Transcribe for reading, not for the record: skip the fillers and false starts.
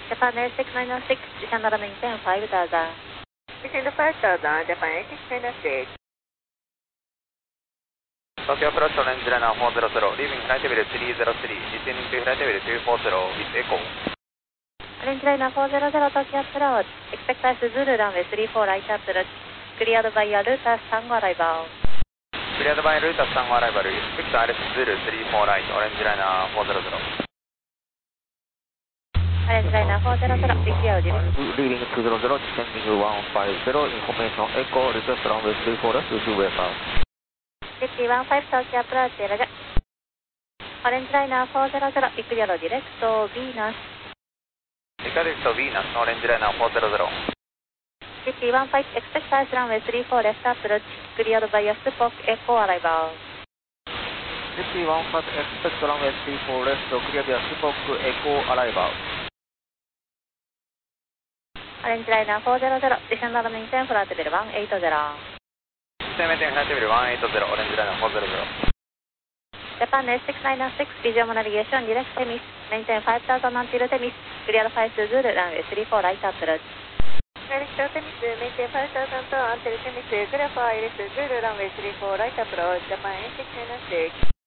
Japan Air 696, descend on maintain 5000. Descend 5000, Japan Air 696. Tokyo approach orange liner 400, leaving flight level 303, descending to flight level 240 with echo. Orange liner 400, Tokyo approach. Expect us Zulu runway 34 right approach. Cleared by your Lotus Tango arrival. Cleared by Lotus Tango arrival. Expect RS Zulu 34 right, orange liner 400. Orange liner 400, be clear direct. Leaving 200, descending 150, information echo, request runway 34 left, two-way south. 5150 Tokyo approach, Roger. Orange liner 400, be clear direct to Venus. Direct to Venus, orange liner 400. 5150, expect us runway 34 left approach. Cleared by your Spock echo arrival. 5150, expect runway 34 left, clear by Spock echo arrival. Orange liner 400, descend on maintain flight level 180. Maintain flight level 180, orange liner 400. Japan Air 696, visual navigation direct Temis, maintain 5000 until Temis, clear 5 to Zulu, runway 34 right approach. Direct to Temis, maintain 5000 until Temis, clear 5 to Zulu, runway 34 right approach, Japan Air 696.